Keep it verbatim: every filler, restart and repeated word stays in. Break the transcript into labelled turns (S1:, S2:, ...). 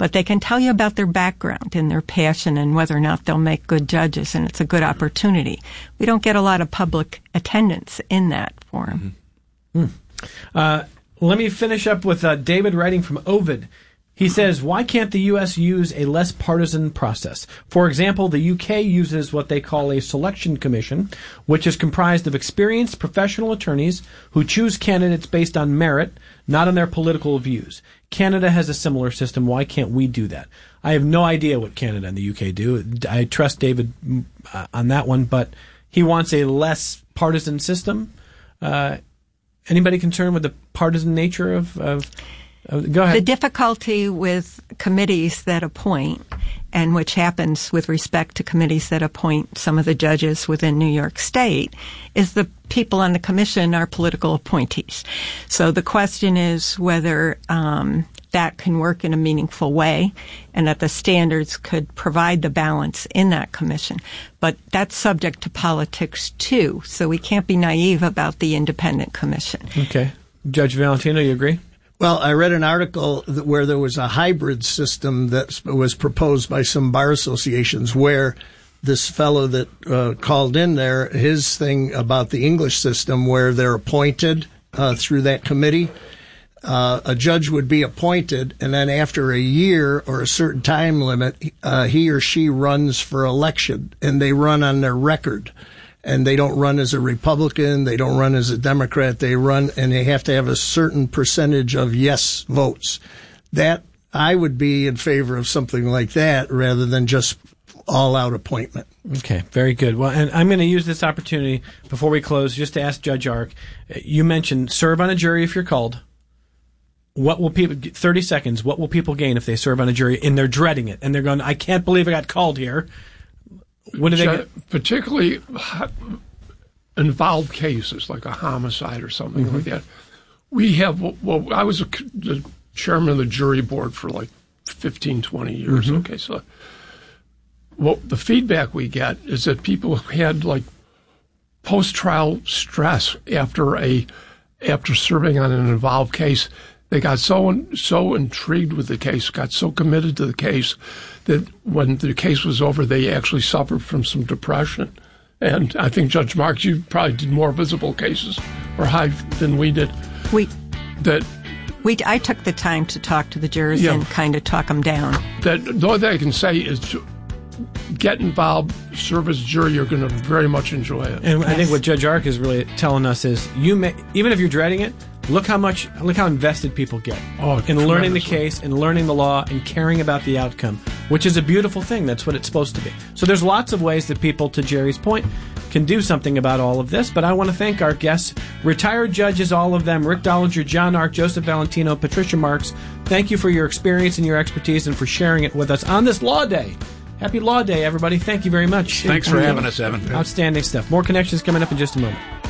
S1: but they can tell you about their background and their passion and whether or not they'll make good judges, and it's a good opportunity. We don't get a lot of public attendance in that forum.
S2: Mm-hmm. Mm. Uh, let me finish up with uh, David writing from Ovid. He says, why can't the U S use a less partisan process? For example, the U K uses what they call a selection commission, which is comprised of experienced professional attorneys who choose candidates based on merit, not on their political views. Canada has a similar system. Why can't we do that? I have no idea what Canada and the U K do. I trust David uh, on that one, but he wants a less partisan system. Uh, anybody concerned with the partisan nature of... of Go ahead.
S1: The difficulty with committees that appoint, and which happens with respect to committees that appoint some of the judges within New York State, is the people on the commission are political appointees. So the question is whether um, that can work in a meaningful way and that the standards could provide the balance in that commission. But that's subject to politics, too, so we can't be naive about the independent commission.
S2: Okay. Judge Valentino, you agree?
S3: Well, I read an article that where there was a hybrid system that was proposed by some bar associations where this fellow that uh, called in there, his thing about the English system where they're appointed uh, through that committee, uh, a judge would be appointed, and then after a year or a certain time limit, uh, he or she runs for election, and they run on their record. And they don't run as a Republican, they don't run as a Democrat, they run, and they have to have a certain percentage of yes votes. That, I would be in favor of something like that rather than just all-out appointment.
S2: Okay, very good. Well, and I'm going to use this opportunity before we close just to ask Judge Ark. You mentioned serve on a jury if you're called. What will people, thirty seconds, what will people gain if they serve on a jury and they're dreading it and they're going, I can't believe I got called here? What do they get?
S4: Particularly involved cases like a homicide or something mm-hmm. like that. We have, well, I was a, the chairman of the jury board for like fifteen, twenty years. Mm-hmm. Okay, so well, the feedback we get is that people had like post-trial stress after a after serving on an involved case. They got so so intrigued with the case, got so committed to the case, that when the case was over, they actually suffered from some depression. And I think, Judge Marks, you probably did more visible cases or high than we did.
S1: We
S4: that
S1: we I took the time to talk to the jurors yeah, and kind of talk them down.
S4: That the only thing I can say is to get involved, serve as a jury. You're going to very much enjoy it.
S2: And yes. I think what Judge Ark is really telling us is, you may, even if you're dreading it, look how much, look how invested people get
S4: oh,
S2: in learning the case and learning the law and caring about the outcome, which is a beautiful thing. That's what it's supposed to be. So there's lots of ways that people, to Jerry's point, can do something about all of this. But I want to thank our guests, retired judges, all of them, Rick Dollinger, John Ark, Joseph Valentino, Patricia Marks. Thank you for your experience and your expertise and for sharing it with us on this Law Day. Happy Law Day, everybody. Thank you very much.
S5: Thanks for having us, Evan.
S2: Outstanding stuff. More Connections coming up in just a moment.